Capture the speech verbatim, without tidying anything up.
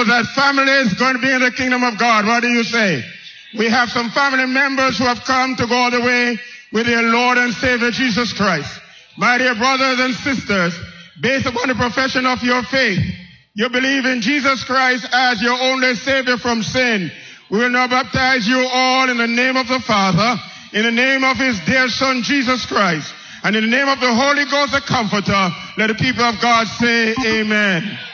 knows that family is going to be in the kingdom of God. What do you say? We have some family members who have come to go all the way with their Lord and Savior Jesus Christ. My dear brothers and sisters, based upon the profession of your faith, you believe in Jesus Christ as your only Savior from sin. We will now baptize you all in the name of the Father, in the name of His dear Son, Jesus Christ, and in the name of the Holy Ghost, the Comforter. Let the people of God say amen.